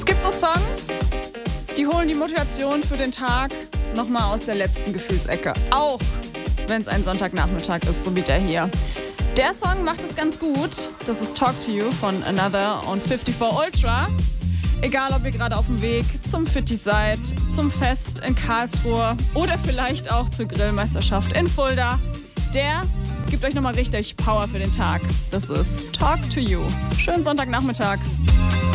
Es gibt so Songs, die holen die Motivation für den Tag nochmal aus der letzten Gefühlsecke. Auch wenn es ein Sonntagnachmittag ist, so wie der hier. Der Song macht es ganz gut. Das ist Talk to You von Another und 54 Ultra. Egal, ob ihr gerade auf dem Weg zum Fitti seid, zum Fest in Karlsruhe oder vielleicht auch zur Grillmeisterschaft in Fulda, der gibt euch nochmal richtig Power für den Tag. Das ist Talk to You. Schönen Sonntagnachmittag.